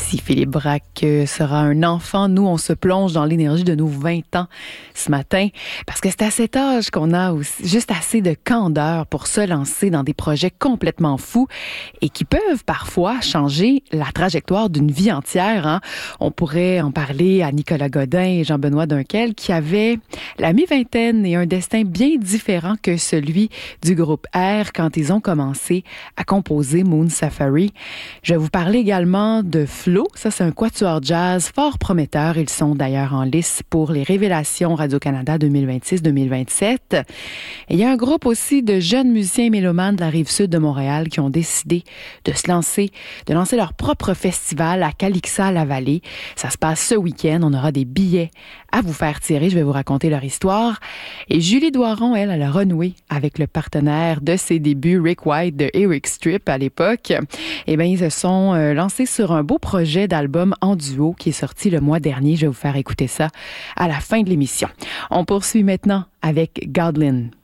Si Philippe Braque sera un enfant, nous, on se plonge dans l'énergie de nos 20 ans ce matin, parce que c'est à cet âge qu'on a aussi juste assez de candeur pour se lancer dans des projets complètement fous et qui peuvent parfois changer la trajectoire d'une vie entière. Hein? On pourrait en parler à Nicolas Godin et Jean-Benoît Dunquel, qui avaient la mi-vingtaine et un destin bien différent que celui du groupe R quand ils ont commencé à composer Moon Safari. Je vais vous parler également de Flo. Ça, c'est un quatuor jazz fort prometteur. Ils sont d'ailleurs en lice pour les Révélations Radio-Canada 2026-2027. Et il y a un groupe aussi de jeunes musiciens et mélomanes de la Rive-Sud de Montréal qui ont décidé de lancer leur propre festival à Calixa-la-Vallée. Ça se passe ce week-end. On aura des billets à vous faire tirer. Je vais vous raconter leur histoire. Et Julie Doiron, elle a renoué avec le partenaire de ses débuts, Rick White de Eric Strip à l'époque. Eh bien, ils se sont lancés sur un beau projet d'album en duo qui est sorti le mois dernier. Je vais vous faire écouter ça à la fin de l'émission. On poursuit maintenant avec Godlin.